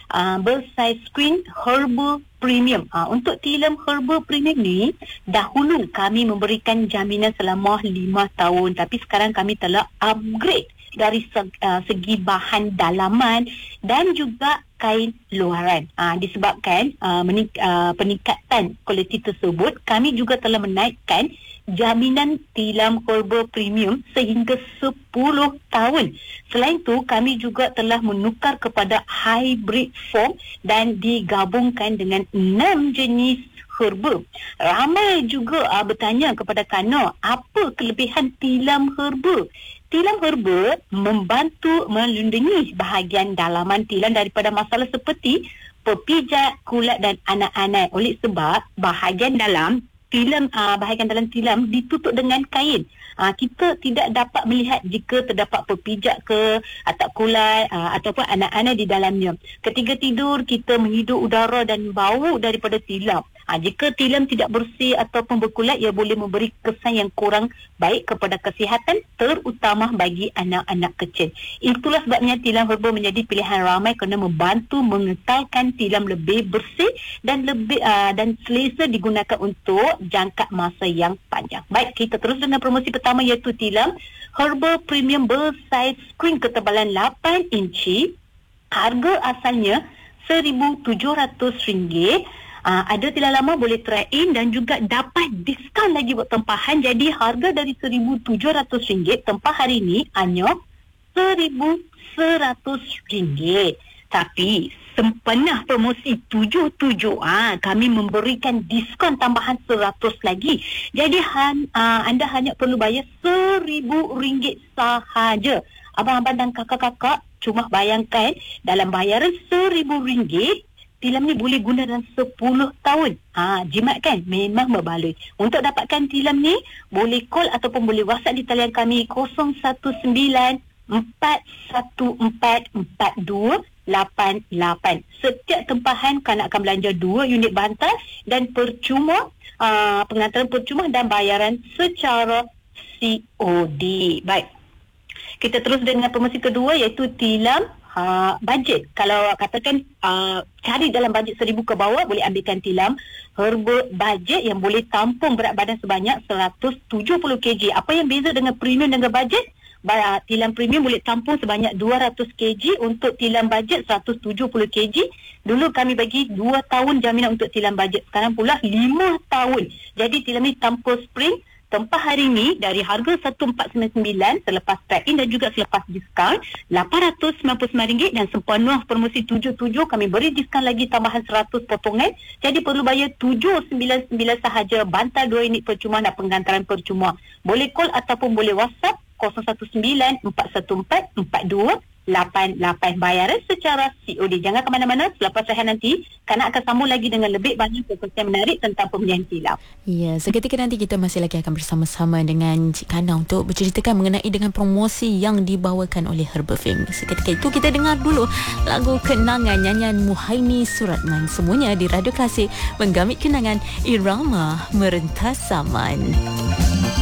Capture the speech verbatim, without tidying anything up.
uh, bersaiz screen Herbal Premium. Uh, untuk tilam Herbal Premium ni, dahulu kami memberikan jaminan selama lima tahun, tapi sekarang kami telah upgrade dari segi, uh, segi bahan dalaman dan juga kain luaran. Uh, disebabkan uh, menik- uh, peningkatan kualiti tersebut, kami juga telah menaikkan jaminan tilam Herbal Premium sehingga sepuluh tahun. Selain itu, kami juga telah menukar kepada hybrid form dan digabungkan dengan enam jenis herba. Ramai juga uh, bertanya kepada Kano, apa kelebihan tilam herba? Tilam herba membantu melindungi bahagian dalaman tilam daripada masalah seperti pepijat, kulat dan anak-anak. Oleh sebab bahagian dalam tilam uh, bahagian dalam tilam ditutup dengan kain. Uh, kita tidak dapat melihat jika terdapat pepijat ke atau kulat uh, ataupun anak-anak di dalamnya. Ketika tidur, kita menghidup udara dan bau daripada tilam. Ha, jika tilam tidak bersih ataupun berkulat, ia boleh memberi kesan yang kurang baik kepada kesihatan, terutama bagi anak-anak kecil. Itulah sebabnya tilam herba menjadi pilihan ramai kerana membantu mengekalkan tilam lebih bersih dan lebih uh, dan selesa digunakan untuk jangka masa yang panjang. Baik, kita terus dengan promosi pertama, iaitu tilam Herbal Premium bersaiz screen ketebalan lapan inci. Harga asalnya seribu tujuh ratus ringgit. Uh, ada tilam lama boleh trade in dan juga dapat diskaun lagi buat tempahan. Jadi harga dari seribu tujuh ratus ringgit tempah hari ini hanya seribu seratus ringgit. Tapi sempena promosi tujuh tujuh, ah, kami memberikan diskaun tambahan seratus lagi. Jadi han, uh, anda hanya perlu bayar seribu ringgit sahaja. Abang-abang dan kakak-kakak, cuma bayangkan dalam bayaran seribu ringgit, tilam ni boleh guna dalam sepuluh tahun. Ha, jimat kan? Memang berbaloi. Untuk dapatkan tilam ni, boleh call ataupun boleh WhatsApp di talian kami kosong satu sembilan empat satu empat empat dua lapan lapan. Setiap tempahan kan akan belanja dua unit bantal dan percuma, uh, pengantaran percuma dan bayaran secara C O D. Baik. Kita terus dengan promosi kedua, iaitu tilam Uh, bajet. Kalau katakan uh, cari dalam bajet seribu ke bawah, boleh ambilkan tilam herba bajet yang boleh tampung berat badan sebanyak seratus tujuh puluh kilogram. Apa yang beza dengan premium dengan bajet? Uh, tilam premium boleh tampung sebanyak dua ratus kilogram, untuk tilam bajet seratus tujuh puluh kilogram. Dulu kami bagi dua tahun jaminan untuk tilam bajet, sekarang pula lima tahun. Jadi tilam ni tanpa spring. Tempah hari ini dari harga seribu empat ratus sembilan puluh sembilan selepas trade-in dan juga selepas diskaun lapan ratus sembilan puluh sembilan ringgit, dan sempena promosi tujuh tujuh kami beri diskaun lagi tambahan seratus potongan. Jadi perlu bayar tujuh sembilan sembilan sahaja, bantal dua unit percuma dan pengantaran percuma. Boleh call ataupun boleh WhatsApp kosong satu sembilan empat satu empat empat dua lapan lapan. Bayaran secara C O D. Jangan ke mana-mana, selepas saya nanti Kana akan sambung lagi dengan lebih banyak perkongsian menarik tentang pemilihan tilam. Ya, seketika nanti kita masih lagi akan bersama-sama dengan Cik Kana untuk berceritakan mengenai dengan promosi yang dibawakan oleh Herbal Fame. Seketika itu kita dengar dulu lagu Kenangan nyanyian Muhaini Suratman. Semuanya di Radio Klasik, menggamit kenangan irama merentas zaman.